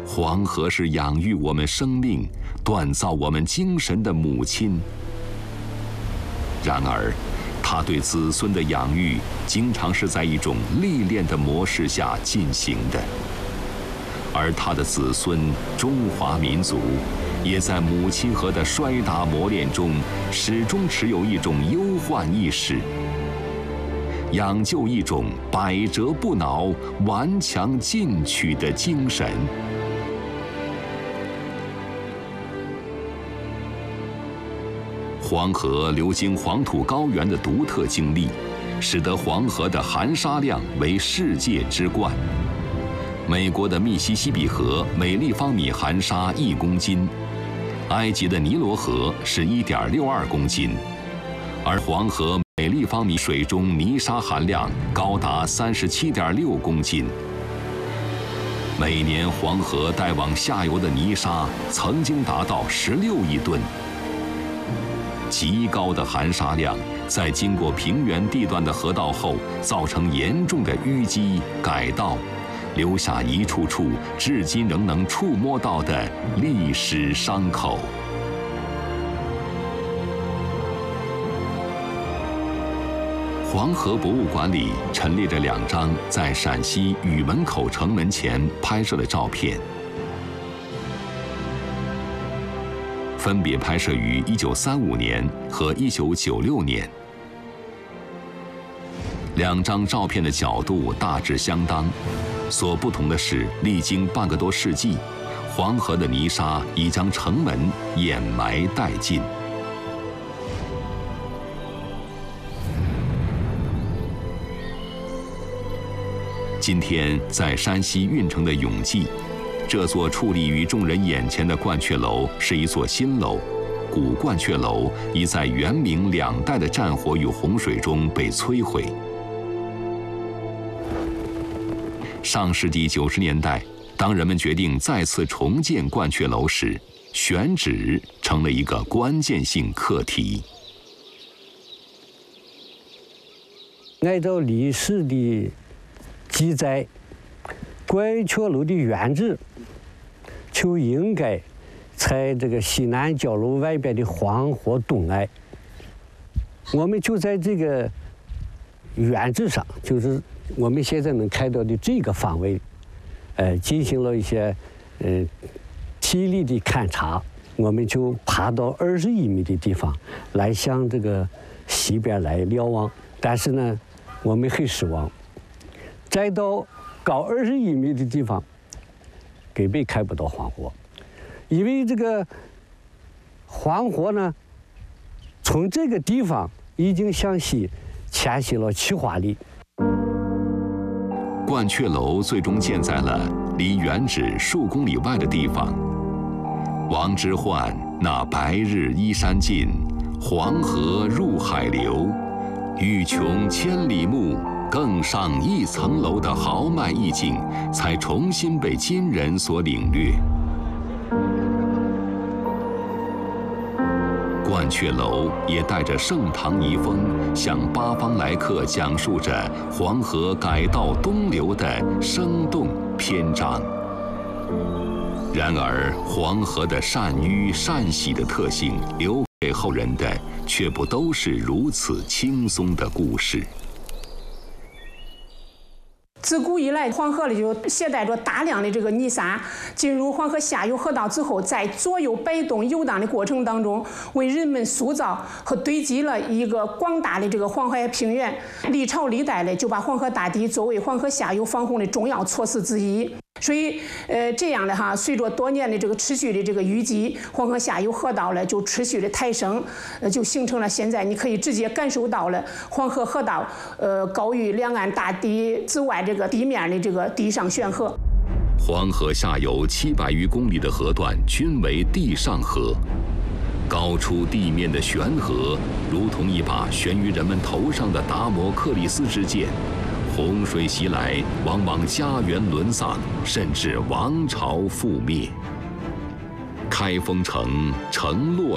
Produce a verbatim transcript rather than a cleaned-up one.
黄河是养育我们生命、锻造我们精神的母亲。然而，他对子孙的养育，经常是在一种历练的模式下进行的。而他的子孙中华民族，也在母亲河的摔打磨练中，始终持有一种忧患意识，养就一种百折不挠、顽强进取的精神。黄河流经黄土高原的独特经历，使得黄河的含沙量为世界之冠。美国的密西西比河每立方米含沙一公斤，埃及的尼罗河是一点六二公斤，而黄河每立方米水中泥沙含量高达三十七点六公斤。每年黄河带往下游的泥沙曾经达到十六亿吨。极高的含沙量，在经过平原地段的河道后，造成严重的淤积改道，留下一处处至今仍能触摸到的历史伤口。黄河博物馆里陈列着两张在陕西禹门口城门前拍摄的照片，分别拍摄于一九三五年和一九九六年。两张照片的角度大致相当，所不同的是，历经半个多世纪，黄河的泥沙已将城门掩埋殆尽。今天在山西运城的永济，这座矗立于众人眼前的鹳雀楼是一座新楼，古鹳雀楼已在元明两代的战火与洪水中被摧毁。上世纪九十年代，当人们决定再次重建鹳雀楼时，选址成了一个关键性课题。 按照历史的记载，鹳雀楼的原址就应该在这个西南角楼外边的黄河东岸。我们就在这个原址上，就是我们现在能看到的这个方位，呃，进行了一些呃体力的勘察。我们就爬到二十一米的地方来向这个西边来瞭望，但是呢，我们很失望。再到高二十一米的地方，根本看不到黄河，因为这个黄河呢，从这个地方已经向西迁徙了七华里。 鹳雀楼最终建在了离原址数公里外的地方。王之涣那白日依山尽，黄河入海流，欲穷千里目，更上一层楼的豪迈意境，才重新被今人所领略。鹳雀楼也带着盛唐遗风，向八方来客讲述着黄河改道东流的生动篇章。然而，黄河的善淤善洗的特性，留给后人的却不都是如此轻松的故事。 自古以来，黄河里就携带着大量的这个泥沙，进入黄河下游河道之后，在左右摆动游荡的过程当中，为人们塑造和堆积了一个广大的这个黄海平原。历朝历代的就把黄河大堤作为黄河下游防洪的重要措施之一。所以，呃，这样的哈，随着多年的这个持续的这个淤积，黄河下游河道呢就持续的抬升，呃，就形成了现在你可以直接感受到了黄河河道，呃，高于两岸大堤之外这个地面的这个地上悬河。 黄河下游七百余公里的河段均为地上河，高出地面的悬河，如同一把悬于人们头上的达摩克里斯之剑。洪水袭来，往往家园沦丧，甚至王朝覆灭。开封城城落